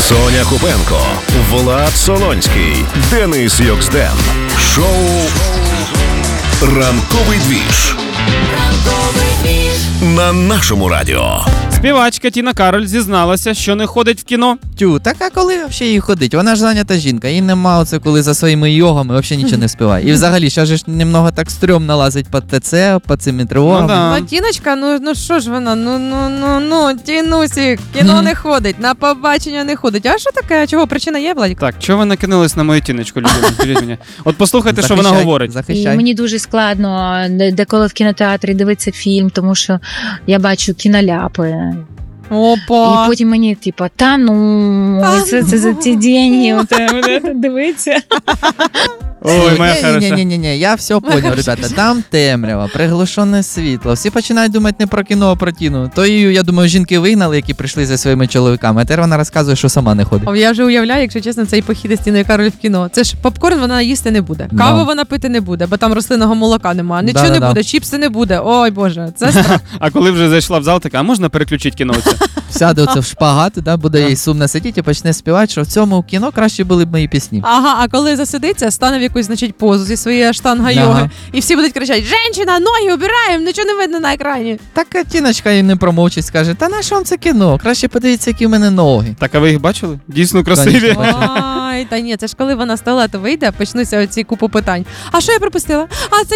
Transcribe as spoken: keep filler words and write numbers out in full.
Соня Купенко, Влад Солонський, Денис Йоксден. Шоу «Ранковий двіж» на нашому радіо. Співачка Тіна Кароль зізналася, що не ходить в кіно. Тю, так а коли взагалі їй ходить? Вона ж зайнята жінка, їй нема оце, коли за своїми йогами взагалі нічого не співає. І взагалі, ще ж немного так стрьомно лазить по ТЦ, по цим тривогам. Ну, да. Ну, Тіночка, ну, ну що ж вона, ну, ну, ну, ну, Тінусік, кіно не ходить, на побачення не ходить. А що таке? Чого, причина є, Владик? Так, чого ви накинулись на мою Тіночку, любиму? Скажіть мені. От послухайте, що вона Захищай, говорить. І Захищай. мені дуже складно де- деколи в кінотеатрі дивитися фільм, тому що я бачу кіноляпи. Опа. І потім мені, типу, та ну, Та це, це за ці деньги, оте, оте, дивиться. Ой, моя ні, хороша. ні, ні, ні, я все поняв, ребята. Там темрява, приглушене світло. Всі починають думати не про кіно, а про кіно. То її, я думаю, жінки вигнали, які прийшли зі своїми чоловіками. А тепер вона розказує, що сама не ходить. О, я вже уявляю, якщо чесно, цей похід із Тіною Кароль в кіно. Це ж попкорн вона їсти не буде. Да. Каву вона пити не буде, бо там рослинного молока немає. Нічого не Да-да-да. буде, чіпси не буде. Ой, Боже, це страх. А коли вже зайшла в зал, така, а можна переключити кіно оце? Сяде оце в шпагат, да, буде їй сумно сидіти і почне співати, що в цьому кіно краще були б мої пісні. Ага, а коли засидиться, стане в якусь, значить, позу зі своєї штанга йоги. Ага. І всі будуть кричати: «Женщина, ноги убираємо, нічого не видно на екрані». Так а Тіночка їй не промовчить, скаже, та на що вам це кіно? Краще подивіться, які в мене ноги. Так, а ви їх бачили? Дійсно красиві. Конечно. Ой, та ні, це ж коли вона з туалету вийде, почнуться оці купу питань. А що я пропустила? А це